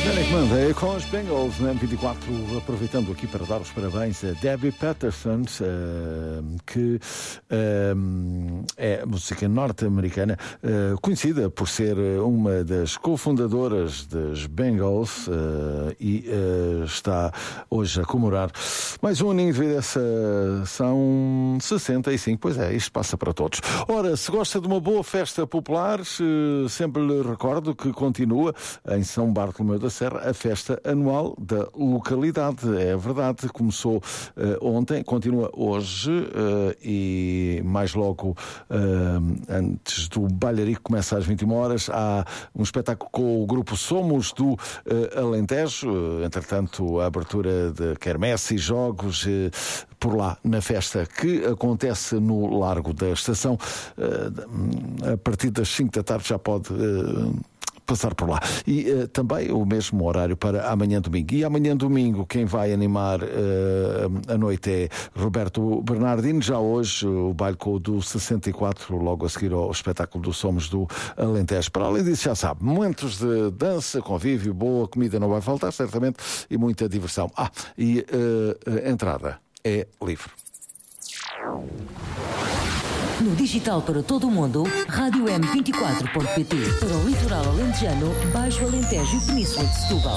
Manda é com os Bengals na M24, aproveitando aqui para dar os parabéns a Debbie Patterson, que é música norte-americana, conhecida por ser uma das cofundadoras das Bengals e está hoje a comemorar mais um aninho de vida. São 65, pois é, isto passa para todos. Ora, se gosta de uma boa festa popular, sempre lhe recordo que continua em São Bartolomeu da Serra a festa anual da localidade. É verdade, começou ontem, continua hoje e mais logo antes do bailarico, começa às 21 horas, há um espetáculo com o grupo Somos do Alentejo. Entretanto, a abertura de quermesse e jogos por lá na festa que acontece no Largo da Estação. A partir das 5 da tarde já pode passar por lá. E também o mesmo horário para amanhã domingo. E amanhã domingo quem vai animar a noite é Roberto Bernardino. Já hoje o baile com o do 64, logo a seguir ao espetáculo do Somos do Alentejo. Para além disso, já sabe, momentos de dança, convívio, boa comida não vai faltar, certamente, e muita diversão. E a entrada é livre. No digital para todo o mundo, Rádio M24.pt. Para o litoral alentejano, Baixo Alentejo e Península de Setúbal.